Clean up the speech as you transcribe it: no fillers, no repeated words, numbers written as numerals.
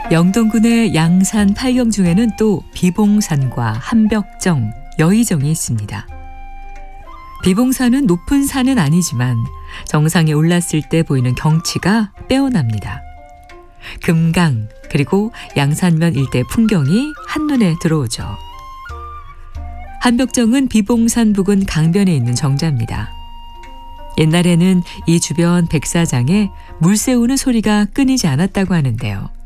영동군의 양산 8경 중에는 또 비봉산과 한벽정, 여의정이 있습니다. 비봉산은 높은 산은 아니지만 정상에 올랐을 때 보이는 경치가 빼어납니다. 금강 그리고 양산면 일대 풍경이 한눈에 들어오죠. 한벽정은 비봉산 부근 강변에 있는 정자입니다. 옛날에는 이 주변 백사장에 물 새우는 소리가 끊이지 않았다고 하는데요.